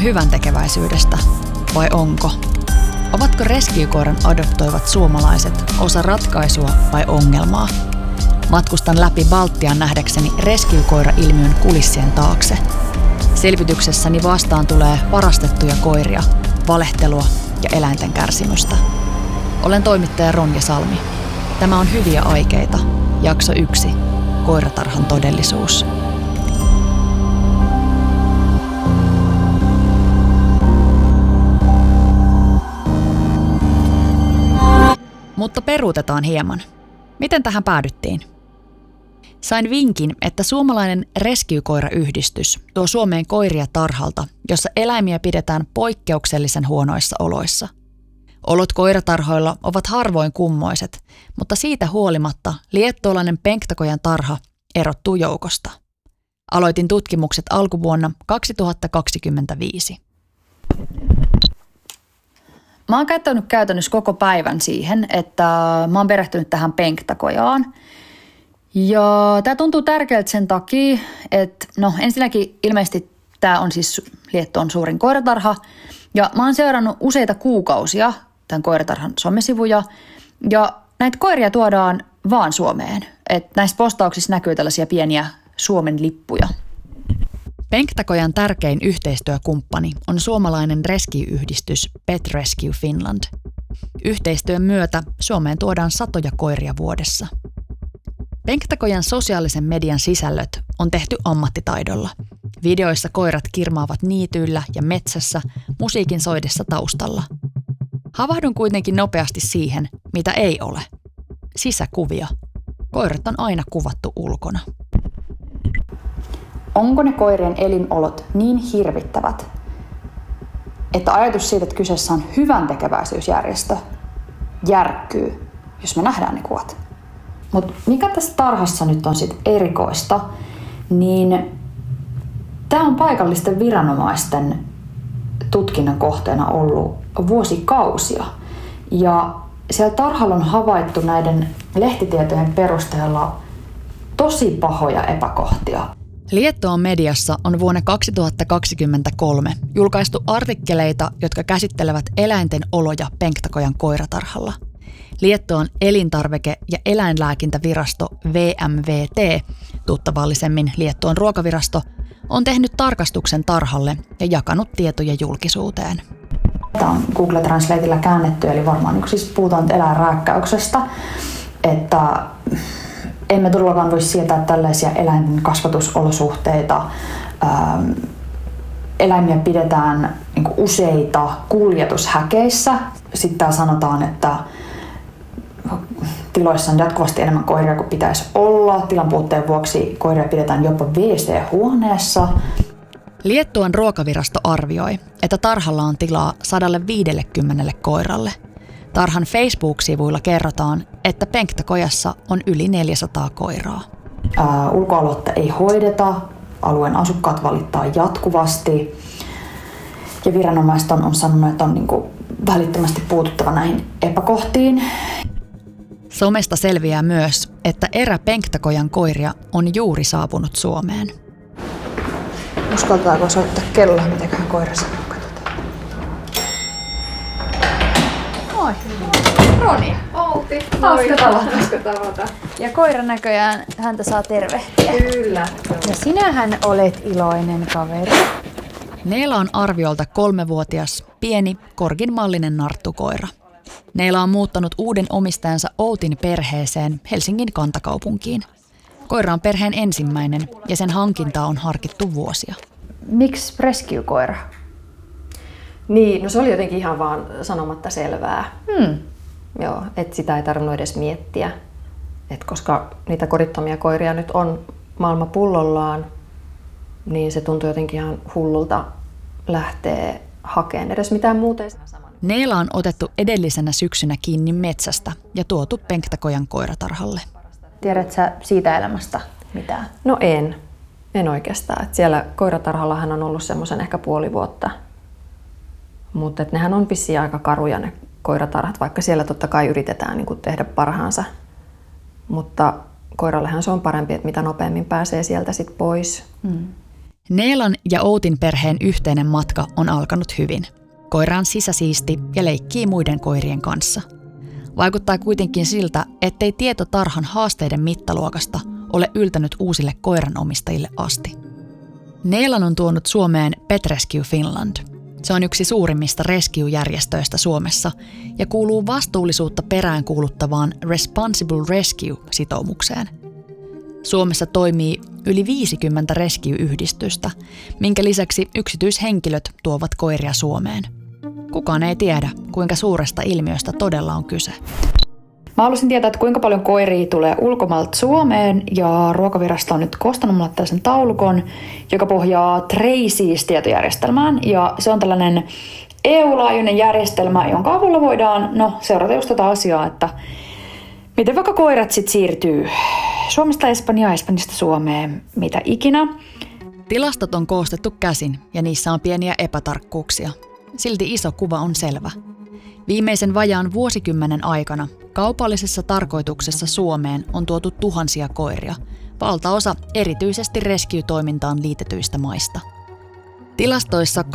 hyväntekeväisyydestä vai onko? Ovatko rescue-koiran adoptoivat suomalaiset osa ratkaisua vai ongelmaa? Matkustan läpi Baltian nähdäkseni rescue-koira-ilmiön kulissien taakse. Selvityksessäni vastaan tulee varastettuja koiria, valehtelua ja eläinten kärsimystä. Olen toimittaja Ronja Salmi. Tämä on Hyviä aikeita. Jakso 1. Koiratarhan todellisuus. Mutta peruutetaan hieman. Miten tähän päädyttiin? Sain vinkin, että suomalainen rescue-koirayhdistys tuo Suomeen koiria tarhalta, jossa eläimiä pidetään poikkeuksellisen huonoissa oloissa. Olot koiratarhoilla ovat harvoin kummoiset, mutta siitä huolimatta liettualainen Penktakojan tarha erottuu joukosta. Aloitin tutkimukset alkuvuonna 2025. Mä oon käyttänyt käytännössä koko päivän siihen, että mä oon perehtynyt tähän Penktakojaan. Ja tää tuntuu tärkeältä sen takia, että ensinnäkin ilmeisesti tää on siis Liettuan suurin koiratarha. Ja mä oon seurannut useita kuukausia tämän koiratarhan somesivuja. Ja näitä koiria tuodaan vaan Suomeen. Että näissä postauksissa näkyy tällaisia pieniä Suomen lippuja. Penktakojan tärkein yhteistyökumppani on suomalainen rescue-yhdistys Pet Rescue Finland. Yhteistyön myötä Suomeen tuodaan satoja koiria vuodessa. Penktakojan sosiaalisen median sisällöt on tehty ammattitaidolla. Videoissa koirat kirmaavat niityillä ja metsässä musiikin soidessa taustalla. Havahdun kuitenkin nopeasti siihen, mitä ei ole. Sisäkuvia. Koirat on aina kuvattu ulkona. Onko ne koirien elinolot niin hirvittävät, että ajatus siitä, että kyseessä on hyväntekeväisyysjärjestö, järkkyy, jos me nähdään ne kuvat? Mutta mikä tässä tarhassa nyt on sitten erikoista, niin tämä on paikallisten viranomaisten tutkinnan kohteena ollut vuosikausia. Ja siellä tarhalla on havaittu näiden lehtitietojen perusteella tosi pahoja epäkohtia. Liettuan mediassa on vuonna 2023 julkaistu artikkeleita, jotka käsittelevät eläinten oloja Penktakojan koiratarhalla. Liettuan elintarvike- ja eläinlääkintävirasto VMVT, tuttavallisemmin Liettuan ruokavirasto, on tehnyt tarkastuksen tarhalle ja jakanut tietoja julkisuuteen. Tämä on Google Translateilla käännetty, eli varmaan siis puhutaan eläinrääkkäyksestä, että emme todellakaan voi sietää tällaisia eläinten kasvatusolosuhteita. Eläimiä pidetään useita kuljetushäkeissä. Sitten täällä sanotaan, että tiloissa on jatkuvasti enemmän koiria kuin pitäisi olla. Tilan puutteen vuoksi koiria pidetään jopa WC-huoneessa. Liettuan ruokavirasto arvioi, että tarhalla on tilaa 150 koiralle. Tarhan Facebook-sivuilla kerrotaan, että Penktakojassa on yli 400 koiraa. Ulkoaluetta ei hoideta, alueen asukkaat valittaa jatkuvasti. Ja viranomaiset on sanonut, että on välittömästi puututtava näihin epäkohtiin. Somesta selviää myös, että erä Penktakojan koiria on juuri saapunut Suomeen. Uskaltaako soittaa kelloa, mitäköhän koira sanoo? Katsotaan. Moi. Roni. Outi. Hauska tavata. Ja koira näköjään häntä saa tervehtiä. Kyllä. Ja sinähän olet iloinen kaveri. Neela on arviolta 3-vuotias, pieni, korginmallinen narttukoira. Neela on muuttanut uuden omistajansa Outin perheeseen Helsingin kantakaupunkiin. Koira on perheen ensimmäinen ja sen hankintaa on harkittu vuosia. Miksi rescue-koira? Niin, se oli jotenkin ihan vaan sanomatta selvää. Joo, että sitä ei tarvinnut edes miettiä. Et koska niitä korittomia koiria nyt on maailma pullollaan, niin se tuntui jotenkin ihan hullulta lähteä hakemaan edes mitään muuta. Neela on otettu edellisenä syksynä kiinni metsästä ja tuotu Penktakojan koiratarhalle. Tiedätkö sä siitä elämästä mitään? No en oikeastaan. Et siellä koiratarhallahan on ollut semmoisen ehkä puoli vuotta. Mutta nehän on vissiin aika karuja ne koiratarhat, vaikka siellä totta kai yritetään tehdä parhaansa. Mutta koirallehan se on parempi, että mitä nopeammin pääsee sieltä sit pois. Neelan ja Outin perheen yhteinen matka on alkanut hyvin. Koira on sisäsiisti ja leikkii muiden koirien kanssa. Vaikuttaa kuitenkin siltä, ettei tieto tarhan haasteiden mittaluokasta ole yltänyt uusille koiranomistajille asti. Neelan on tuonut Suomeen Pet Rescue Finland. Se on yksi suurimmista rescue-järjestöistä Suomessa ja kuuluu vastuullisuutta peräänkuuluttavaan Responsible Rescue-sitoumukseen. Suomessa toimii yli 50 rescue-yhdistystä, minkä lisäksi yksityishenkilöt tuovat koiria Suomeen. Kukaan ei tiedä, kuinka suuresta ilmiöstä todella on kyse. Mä haluaisin tietää, että kuinka paljon koiria tulee ulkomailta Suomeen, ja Ruokavirasto on nyt koostanut mulle tällaisen taulukon, joka pohjaa Traceys-tietojärjestelmään, ja se on tällainen EU-laajuinen järjestelmä, jonka avulla voidaan seurata just tätä asiaa, että miten vaikka koirat sitten siirtyy Suomesta Espanjaan, Espanjasta Suomeen, mitä ikinä. Tilastot on koostettu käsin ja niissä on pieniä epätarkkuuksia. Silti iso kuva on selvä. Viimeisen vajaan vuosikymmenen aikana kaupallisessa tarkoituksessa Suomeen on tuotu tuhansia koiria, valtaosa erityisesti rescue-toimintaan liitetyistä maista. Tilastoissa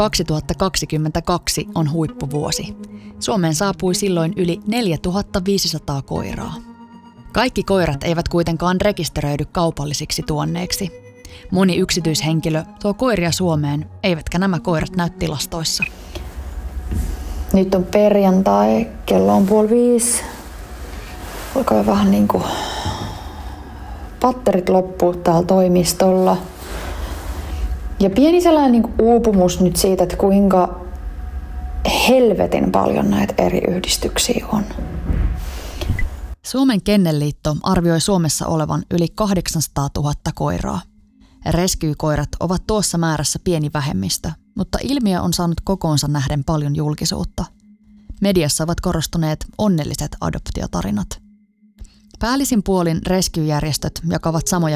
2022 on huippuvuosi. Suomeen saapui silloin yli 4500 koiraa. Kaikki koirat eivät kuitenkaan rekisteröidy kaupallisiksi tuonneiksi. Moni yksityishenkilö tuo koiria Suomeen, eivätkä nämä koirat näy tilastoissa. Nyt on perjantai, kello on 4:30. Alkaa jo vähän niinku patterit loppuu täällä toimistolla. Ja pieni sellainen niinku uupumus nyt siitä, että kuinka helvetin paljon näitä eri yhdistyksiä on. Suomen Kennelliitto arvioi Suomessa olevan yli 800 000 koiraa. Rescue-koirat ovat tuossa määrässä pieni vähemmistö, mutta ilmiö on saanut kokoonsa nähden paljon julkisuutta. Mediassa ovat korostuneet onnelliset adoptiotarinat. Päällisin puolin rescue-järjestöt jakavat samoja